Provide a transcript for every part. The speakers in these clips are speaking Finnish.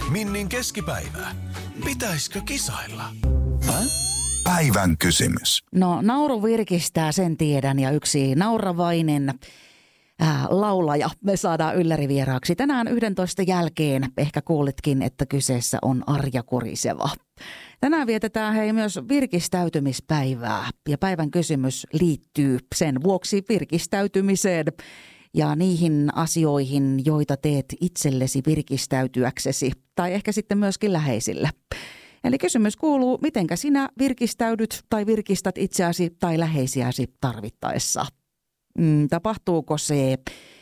Minnin keskipäivä. Pitäisikö kisailla? Päivän kysymys. No, nauru virkistää, sen tiedän, ja yksi nauravainen laulaja me saadaan yllärivieraaksi. Tänään 11 jälkeen ehkä kuulitkin, että kyseessä on Arja Kuriseva. Tänään vietetään myös virkistäytymispäivää, ja päivän kysymys liittyy sen vuoksi virkistäytymiseen ja niihin asioihin, joita teet itsellesi virkistäytyäksesi tai ehkä sitten myöskin läheisille. Eli kysymys kuuluu, mitenkä sinä virkistäydyt tai virkistät itseäsi tai läheisiäsi tarvittaessa? Tapahtuuko se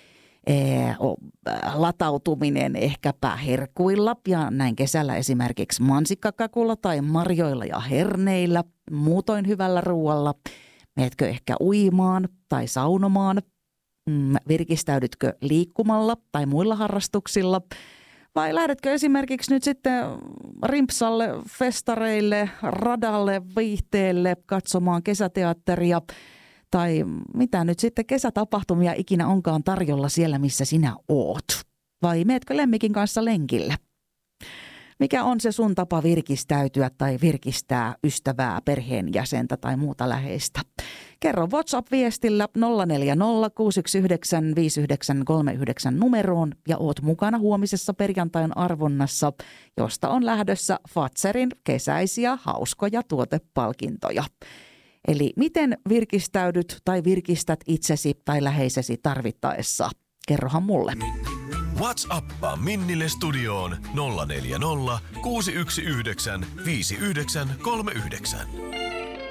latautuminen ehkäpä herkuilla ja näin kesällä esimerkiksi mansikkakakulla tai marjoilla ja herneillä, muutoin hyvällä ruoalla? Meetkö ehkä uimaan tai saunomaan? Virkistäydytkö liikkumalla tai muilla harrastuksilla? Vai lähdetkö esimerkiksi nyt sitten rimpsalle, festareille, radalle, viihteelle, katsomaan kesäteatteria tai mitä nyt sitten kesätapahtumia ikinä onkaan tarjolla siellä, missä sinä oot? Vai meetkö lemmikin kanssa lenkille? Mikä on se sun tapa virkistäytyä tai virkistää ystävää, perheenjäsentä tai muuta läheistä? Kerro WhatsApp-viestillä 040 619 5939 numeroon ja oot mukana huomisessa perjantain arvonnassa, josta on lähdössä Fazerin kesäisiä hauskoja tuotepalkintoja. Eli miten virkistäydyt tai virkistät itsesi tai läheisesi tarvittaessa? Kerrohan mulle. WhatsAppaa Minnille studioon 040 619 5939.